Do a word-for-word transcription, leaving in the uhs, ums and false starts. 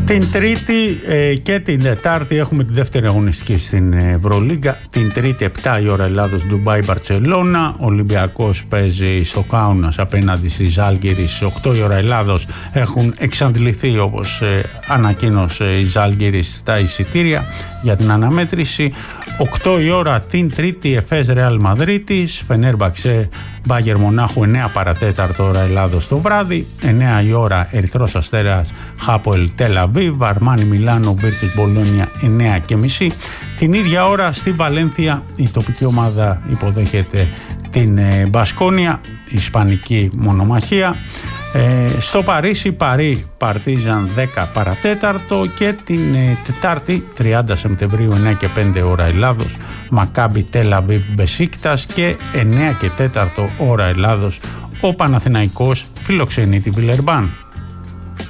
Την Τρίτη ε, και την Τετάρτη έχουμε τη δεύτερη αγωνιστική στην Ευρωλίγκα. Την Τρίτη επτά η ώρα Ελλάδος, Ντουμπάι, Μπαρτσελώνα. Ο Ολυμπιακός παίζει στο Κάουνας απέναντι στη Ζάλγκιρις. οκτώ η ώρα Ελλάδος, έχουν εξαντληθεί, όπως ε, ανακοίνωσε η Ζάλγκιρις, τα εισιτήρια για την αναμέτρηση. οκτώ η ώρα την Τρίτη Εφές Ρεάλ Μαδρίτης, Φενέρμπαξε Μπάγερ Μονάχου, εννέα παρατέταρτο ώρα Ελλάδος το βράδυ. εννέα η ώρα Ερυθρός Αστέρας Χάποελ Τελ Αβίβ, Αρμάνι Μιλάνο Βίρτους Μπολόνια εννέα και μισή. Την ίδια ώρα στη Βαλένθια η τοπική ομάδα υποδέχεται την Μπασκόνια, ισπανική μονομαχία. Ε, στο Παρίσι, Παρί Παρτίζαν δέκα παρατέταρτο και την ε, Τετάρτη τριάντα Σεπτεμβρίου εννέα και πέντε ώρα Ελλάδος, Μακάμπι Τελ Αβίβ Μπεσίκτας, και εννέα και τέσσερα ώρα Ελλάδος ο Παναθηναϊκός φιλοξενεί τη Βιλερμπάν.